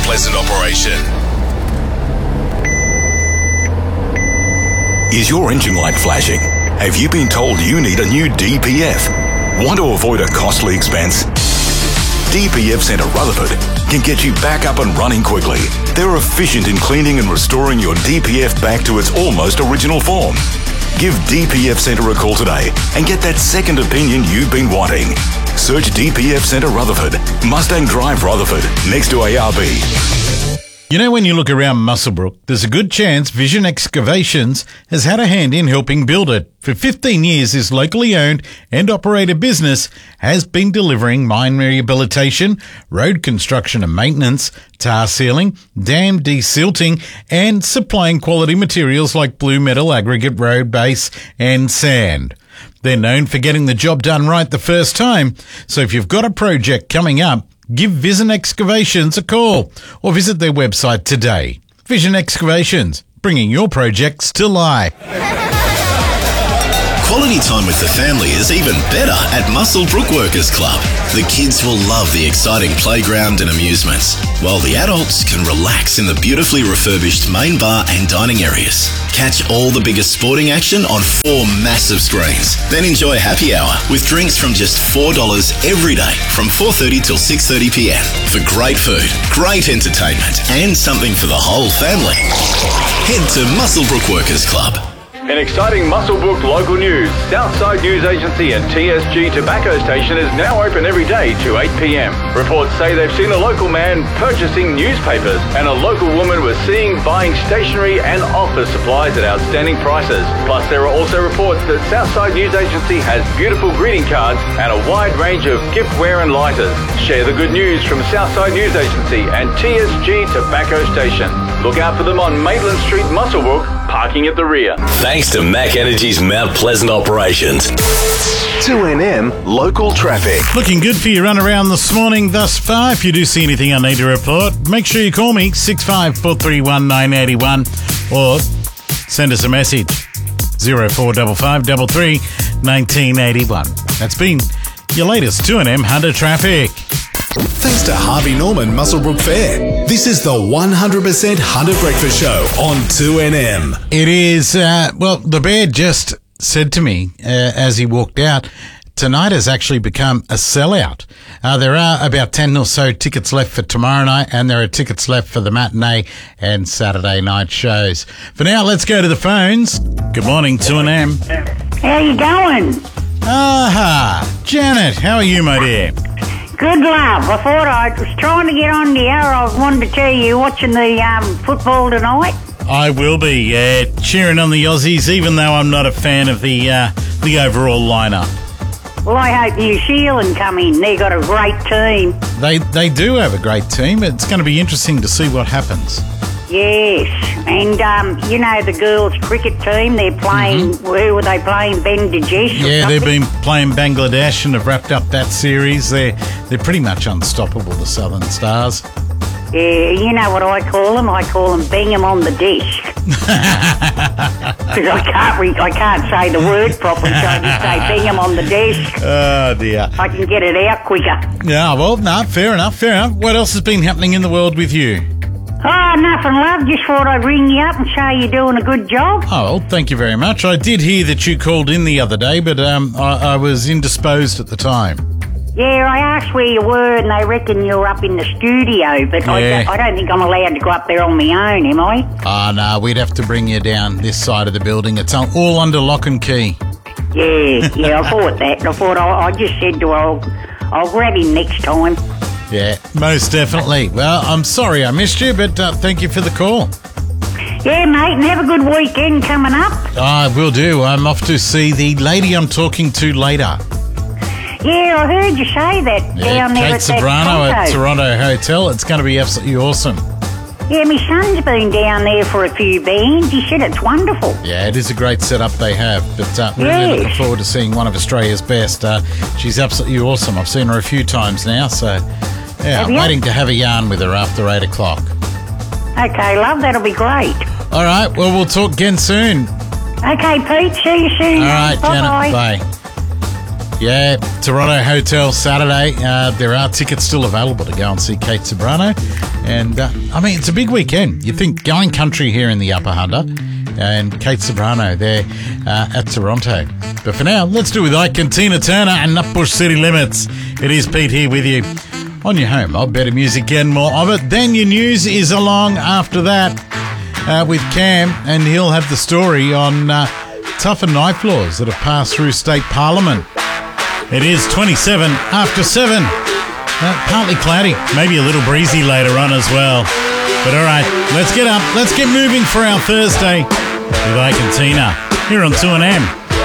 Pleasant operation. Is your engine light flashing? Have you been told you need a new DPF? Want to avoid a costly expense? DPF Centre Rutherford can get you back up and running quickly. They're efficient in cleaning and restoring your DPF back to its almost original form. Give DPF Centre a call today and get that second opinion you've been wanting. Search DPF Centre Rutherford, Mustang Drive Rutherford, next to ARB. You know, when you look around Muswellbrook, there's a good chance Vision Excavations has had a hand in helping build it. For 15 years, this locally owned and operated business has been delivering mine rehabilitation, road construction and maintenance, tar sealing, dam desilting, and supplying quality materials like blue metal, aggregate, road base, and sand. They're known for getting the job done right the first time, so if you've got a project coming up, give Vision Excavations a call or visit their website today. Vision Excavations, bringing your projects to life. Quality time with the family is even better at Muswellbrook Workers Club. The kids will love the exciting playground and amusements, while the adults can relax in the beautifully refurbished main bar and dining areas. Catch all the biggest sporting action on 4 massive screens. Then enjoy happy hour with drinks from just $4 every day from 4:30 till 6:30 p.m. for great food, great entertainment, and something for the whole family. Head to Muswellbrook Workers Club. In exciting Muswellbrook local news, Southside News Agency and TSG Tobacco Station is now open every day to 8 p.m. Reports say they've seen a local man purchasing newspapers and a local woman was seen buying stationery and office supplies at outstanding prices. Plus, there are also reports that Southside News Agency has beautiful greeting cards and a wide range of giftware and lighters. Share the good news from Southside News Agency and TSG Tobacco Station. Look out for them on Maitland Street, Muswellbrook, parking at the rear. Thanks to Mac Energy's Mount Pleasant operations. 2NM local traffic. Looking good for your run around this morning thus far. If you do see anything I need to report, make sure you call me 6543 981 or send us a message 0455 33 1981. That's been your latest 2NM Hunter traffic. Thanks to Harvey Norman Muswellbrook Fair. This is the 100% Hunter Breakfast Show on 2NM. It is, the bear just said to me as he walked out, tonight has actually become a sellout. There are about 10 or so tickets left for tomorrow night, and there are tickets left for the matinee and Saturday night shows. For now, let's go to the phones. Good morning, 2NM. How you going? Aha, Janet, how are you, my dear? Good, love. I thought I was trying to get on the air. I wanted to tell you watching the football tonight. I will be cheering on the Aussies, even though I'm not a fan of the overall lineup. Well, I hope New Zealand come in. They've got a great team. They do have a great team. It's going to be interesting to see what happens. Yes, and the girls' cricket team, they're playing, who were they playing, Bangladesh? Yeah, they've been playing Bangladesh and have wrapped up that series. They're pretty much unstoppable, the Southern Stars. Yeah, you know what I call them? I call them bang 'em on the desk. Because I can't say the word properly, so I just say bang 'em on the desk. Oh, dear. I can get it out quicker. Yeah, well, no, fair enough. What else has been happening in the world with you? Oh, nothing, love. Just thought I'd ring you up and say you're doing a good job. Oh, thank you very much. I did hear that you called in the other day, but I was indisposed at the time. Yeah, I asked where you were, and they reckon you're up in the studio, but yeah. I don't think I'm allowed to go up there on my own, am I? Oh, no, we'd have to bring you down this side of the building. It's all under lock and key. Yeah, I thought that. I thought I just said to her, I'll grab him next time. Yeah, most definitely. Well, I'm sorry I missed you, but thank you for the call. Yeah, mate, and have a good weekend coming up. I will do. I'm off to see the lady I'm talking to later. Yeah, I heard you say that down there Kate at Sobrano that at Toronto Hotel. It's going to be absolutely awesome. Yeah, my son's been down there for a few bands. He said it's wonderful. Yeah, it is a great setup they have. But really looking forward to seeing one of Australia's best. She's absolutely awesome. I've seen her a few times now, so yeah, I'm waiting to have a yarn with her after 8 o'clock. Okay, love, that'll be great. All right, well, we'll talk again soon. Okay, Pete, see you soon. All right, Bye-bye. Janet, bye. Yeah, Toronto Hotel Saturday. There are tickets still available to go and see Kate Ceberano. And, it's a big weekend. You think going country here in the Upper Hunter and Kate Ceberano there at Toronto. But for now, let's do with Ike and Tina Turner and Nutbush City Limits. It is Pete here with you on your home. I'll better music and more of it. Then your news is along after that with Cam, and he'll have the story on tougher knife laws that have passed through state parliament. It is 27 after 7. Partly cloudy, maybe a little breezy later on as well. But all right, let's get up. Let's get moving for our Thursday with Ike and Tina here on 2NM.